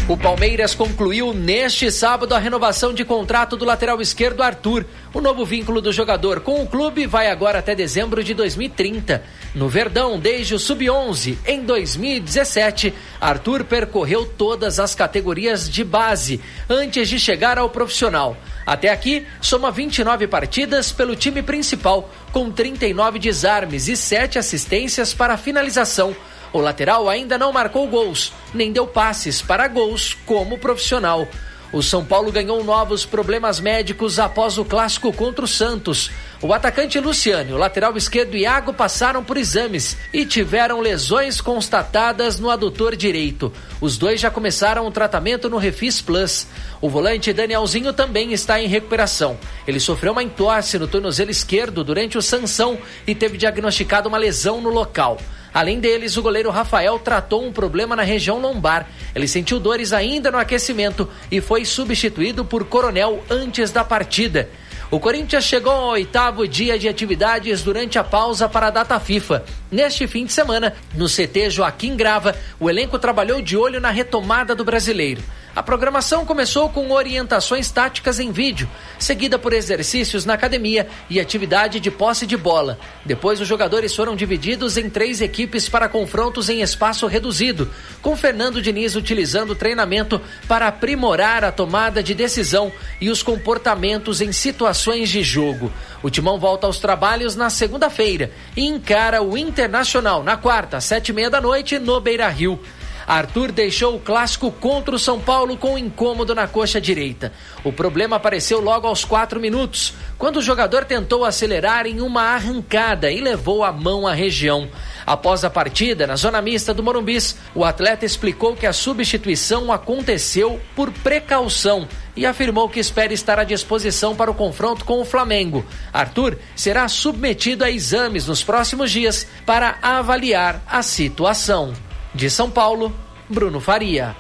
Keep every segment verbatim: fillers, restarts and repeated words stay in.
O Palmeiras concluiu neste sábado a renovação de contrato do lateral esquerdo Arthur. O novo vínculo do jogador com o clube vai agora até dezembro de dois mil e trinta. No Verdão, desde o sub onze, em dois mil e dezessete, Arthur percorreu todas as categorias de base antes de chegar ao profissional. Até aqui, soma vinte e nove partidas pelo time principal, com trinta e nove desarmes e sete assistências para a finalização. O lateral ainda não marcou gols, nem deu passes para gols como profissional. O São Paulo ganhou novos problemas médicos após o clássico contra o Santos. O atacante Luciano e o lateral esquerdo Iago passaram por exames e tiveram lesões constatadas no adutor direito. Os dois já começaram o tratamento no Refis Plus. O volante Danielzinho também está em recuperação. Ele sofreu uma entorse no tornozelo esquerdo durante o sanção e teve diagnosticado uma lesão no local. Além deles, o goleiro Rafael tratou um problema na região lombar. Ele sentiu dores ainda no aquecimento e foi substituído por Coronel antes da partida. O Corinthians chegou ao oitavo dia de atividades durante a pausa para a data FIFA. Neste fim de semana, no C T Joaquim Grava, o elenco trabalhou de olho na retomada do brasileiro. A programação começou com orientações táticas em vídeo, seguida por exercícios na academia e atividade de posse de bola. Depois, os jogadores foram divididos em três equipes para confrontos em espaço reduzido, com Fernando Diniz utilizando o treinamento para aprimorar a tomada de decisão e os comportamentos em situações de jogo. O Timão volta aos trabalhos na segunda-feira e encara o Internacional na quarta, às sete e meia da noite, no Beira-Rio. Arthur deixou o clássico contra o São Paulo com um incômodo na coxa direita. O problema apareceu logo aos quatro minutos, quando o jogador tentou acelerar em uma arrancada e levou a mão à região. Após a partida, na zona mista do Morumbis, o atleta explicou que a substituição aconteceu por precaução e afirmou que espera estar à disposição para o confronto com o Flamengo. Arthur será submetido a exames nos próximos dias para avaliar a situação. De São Paulo, Bruno Faria.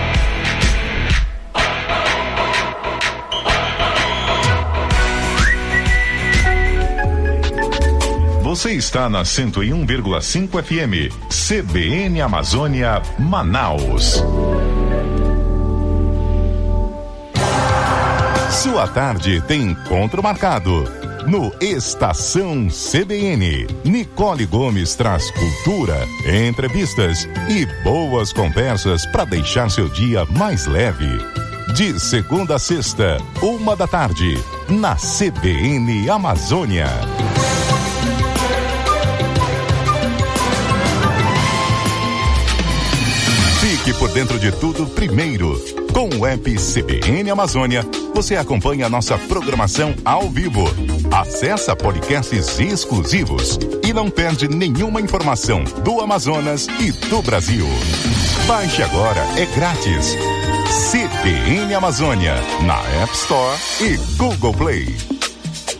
Você está na cento e um vírgula cinco F M, C B N Amazônia, Manaus. Sua tarde tem encontro marcado. No Estação C B N, Nicole Gomes traz cultura, entrevistas e boas conversas para deixar seu dia mais leve. De segunda a sexta, uma da tarde, na C B N Amazônia. Fique por dentro de tudo primeiro. Com o app C B N Amazônia, você acompanha a nossa programação ao vivo. Acessa podcasts exclusivos e não perde nenhuma informação do Amazonas e do Brasil. Baixe agora, é grátis. C B N Amazônia, na App Store e Google Play.